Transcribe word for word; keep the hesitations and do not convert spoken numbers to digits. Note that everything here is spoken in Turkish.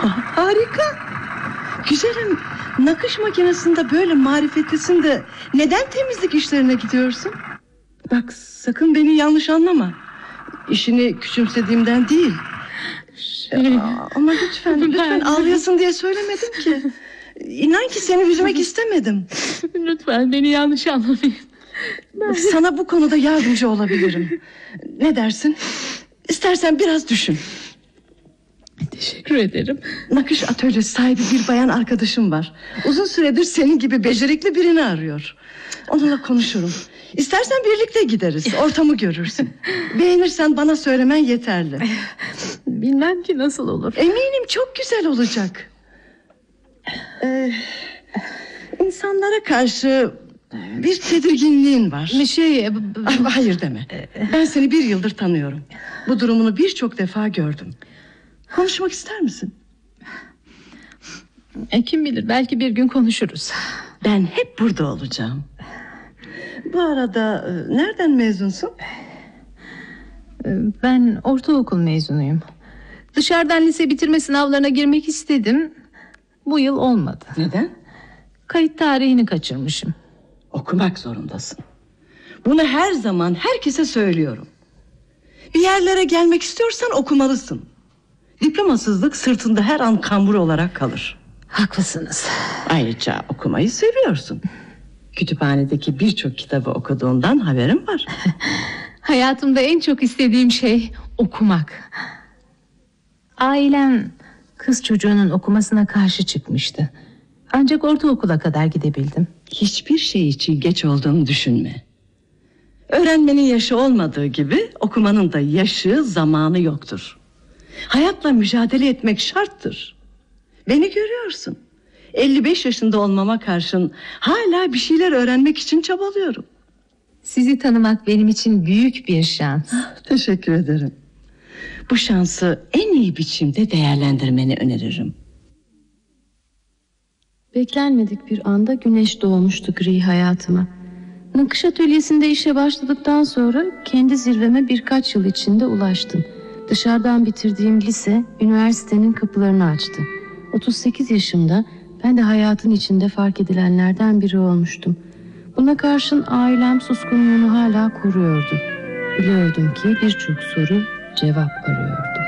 Harika. Güzelim, nakış makinesinde böyle marifetlisin de neden temizlik işlerine gidiyorsun? Bak, sakın beni yanlış anlama. İşini küçümsediğimden değil. Şey... Aa, ama lütfen lütfen ağlayasın diye söylemedim ki. İnan ki seni üzmek istemedim. Lütfen beni yanlış anlamayın. Ben... Sana bu konuda yardımcı olabilirim. Ne dersin? İstersen biraz düşün. Teşekkür ederim. Nakış atölyesi sahibi bir bayan arkadaşım var. Uzun süredir senin gibi becerikli birini arıyor. Onunla konuşurum. İstersen birlikte gideriz. Ortamı görürsün. Beğenirsen bana söylemen yeterli. Bilmem ki nasıl olur. Eminim çok güzel olacak. Ee, insanlara karşı bir tedirginliğin var. Bir şey... Hayır deme. Ben seni bir yıldır tanıyorum. Bu durumunu birçok defa gördüm. Konuşmak ister misin? E, kim bilir, belki bir gün konuşuruz. Ben hep burada olacağım. Bu arada nereden mezunsun? Ben ortaokul mezunuyum. Dışarıdan lise bitirme sınavlarına girmek istedim. Bu yıl olmadı. Neden? Kayıt tarihini kaçırmışım. Okumak zorundasın. Bunu her zaman herkese söylüyorum. Bir yerlere gelmek istiyorsan okumalısın. Diplomasızlık sırtında her an kambur olarak kalır. Haklısınız. Ayrıca okumayı seviyorsun. Kütüphanedeki birçok kitabı okuduğundan haberim var. Hayatımda en çok istediğim şey okumak. Ailem kız çocuğunun okumasına karşı çıkmıştı. Ancak ortaokula kadar gidebildim. Hiçbir şey için geç olduğunu düşünme. Öğrenmenin yaşı olmadığı gibi okumanın da yaşı, zamanı yoktur. Hayatla mücadele etmek şarttır. Beni görüyorsun. elli beş yaşında olmama karşın hala bir şeyler öğrenmek için çabalıyorum. Sizi tanımak benim için büyük bir şans. Teşekkür ederim. Bu şansı en iyi biçimde değerlendirmeni öneririm. Beklenmedik bir anda güneş doğmuştu gri hayatıma. Nakış atölyesinde işe başladıktan sonra kendi zirveme birkaç yıl içinde ulaştım. Dışarıdan bitirdiğim lise üniversitenin kapılarını açtı. otuz sekiz yaşımda ben de hayatın içinde fark edilenlerden biri olmuştum. Buna karşın ailem suskunluğunu hala koruyordu. Biliyordum ki birçok soru cevap arıyor.